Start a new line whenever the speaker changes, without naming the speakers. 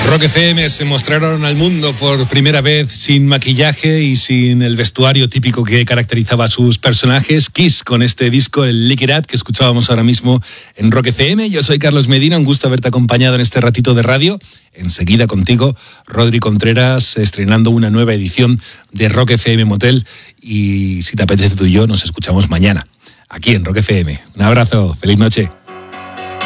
Rock FM se mostraron al mundo por primera vez sin maquillaje y sin el vestuario típico que caracterizaba a sus personajes. Kiss con este disco, el Lick It Up, que escuchábamos ahora mismo en Rock FM. Yo soy Carlos Medina, un gusto haberte acompañado en este ratito de radio. Enseguida contigo, Rodri Contreras, estrenando una nueva edición de Rock FM Motel. Y si te apetece, tú y yo nos escuchamos mañana, aquí en Rock FM. Un abrazo, feliz noche.